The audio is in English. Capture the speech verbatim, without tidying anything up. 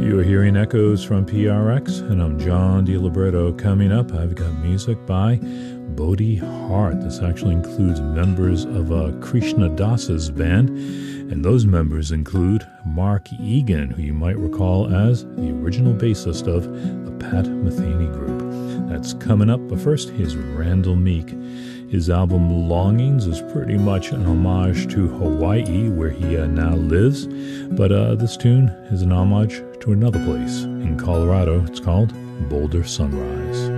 You're hearing Echoes from P R X, and I'm John DiLibretto. Coming up, I've got music by Bodhi Hart. This actually includes members of uh, Krishna Das's band, and those members include Mark Egan, who you might recall as the original bassist of the Pat Metheny Group. That's coming up, but first, here's Randall Meek. His album Longings is pretty much an homage to Hawaii, where he uh, now lives, but uh, this tune is an homage to another place in Colorado. It's called Boulder Sunrise.